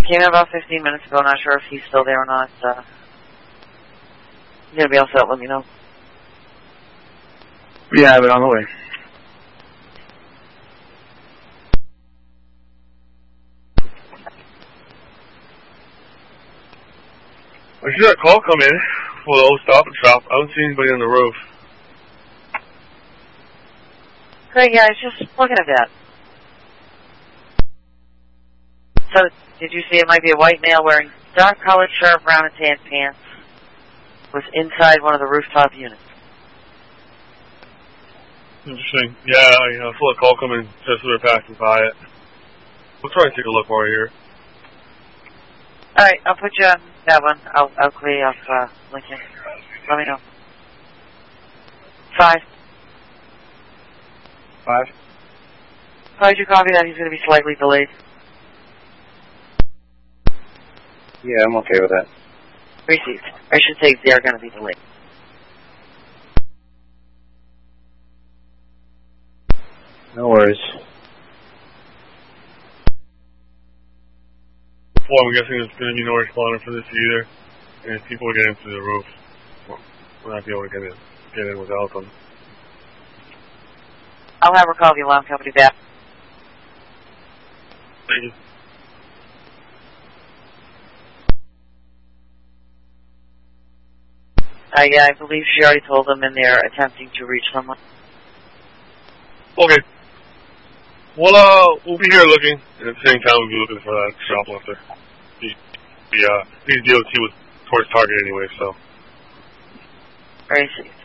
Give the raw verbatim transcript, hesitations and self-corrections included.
Came in about fifteen minutes ago. Not sure if he's still there or not. Uh, he's gonna be all set. Let me know. Yeah, I have it on the way. I see that call come in for the old Stop and Shop. I don't see anybody on the roof. Great, yeah, I was just looking at that. So, did you see it might be a white male wearing dark colored shirt, brown and tan pants, was inside one of the rooftop units? Interesting. Yeah, you know, I saw the call come in just as we were passing by it. We'll try and take a look while we're here. Alright, I'll put you on that one. I'll, I'll clear you off uh, Lincoln. Let me know. Five. Five? How did you copy that? He's going to be slightly delayed. Yeah, I'm okay with that. Received. I should say they're going to be delayed. No worries. Well, I'm guessing there's going to be no responder for this either. And if people get into the roof, well, we'll not be able to get in, get in without them. I'll have her call the alarm company back. Thank you. Uh, yeah, I believe she already told them and they're attempting to reach someone. Okay. Well, uh, we'll be here looking, and at the same time we'll be looking for that shoplifter. The, the, uh, the D O T was towards target anyway, so. Very safe.